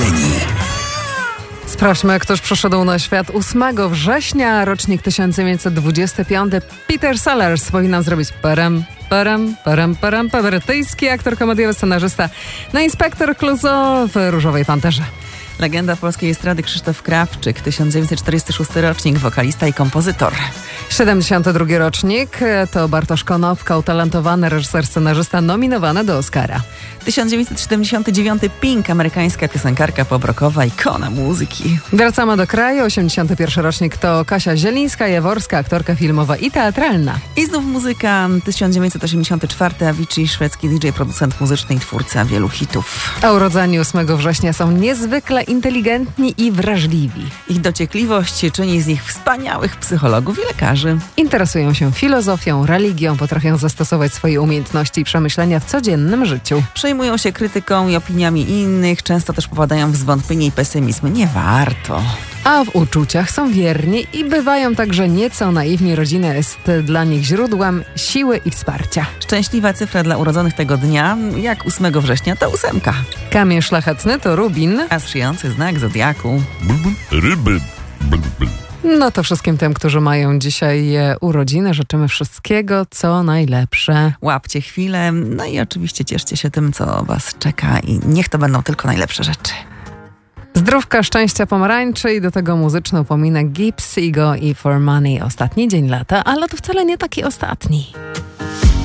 urodzeni. Sprawdźmy, któż przyszedł na świat 8 września, rocznik 1925. Peter Sellers powinien zrobić param, param, param, param, brytyjski aktor, komediowy, scenarzysta, inspektor Clouseau w Różowej Panterze. Legenda polskiej estrady Krzysztof Krawczyk, 1946 rocznik, wokalista i kompozytor. 72 rocznik to Bartosz Konopka, utalentowany reżyser, scenarzysta, nominowany do Oscara. 1979 Pink, amerykańska piosenkarka pop-rockowa, ikona muzyki. Wracamy do kraju. 81 rocznik to Kasia Zielińska-Jaworska, aktorka filmowa i teatralna. I znów muzyka. 1984 Avicii, szwedzki DJ, producent muzyczny i twórca wielu hitów. A urodzeni 8 września są niezwykle inteligentni i wrażliwi. Ich dociekliwość czyni z nich wspaniałych psychologów i lekarzy. Interesują się filozofią, religią, potrafią zastosować swoje umiejętności i przemyślenia w codziennym życiu. Przejmują się krytyką i opiniami innych, często też popadają w zwątpienie i pesymizm. Nie warto. A w uczuciach są wierni i bywają także nieco naiwni. Rodzina jest dla nich źródłem siły i wsparcia. Szczęśliwa cyfra dla urodzonych tego dnia, jak 8 września, to 8. Kamień szlachetny to rubin. A sprzyjający znak zodiaku. Ryby. No to wszystkim tym, którzy mają dzisiaj urodziny, życzymy wszystkiego, co najlepsze. Łapcie chwilę, no i oczywiście cieszcie się tym, co was czeka i niech to będą tylko najlepsze rzeczy. Zdrówka, szczęścia, pomarańczy i do tego muzyczny upominek Gibbs, Ego i For Money. Ostatni dzień lata, ale to wcale nie taki ostatni.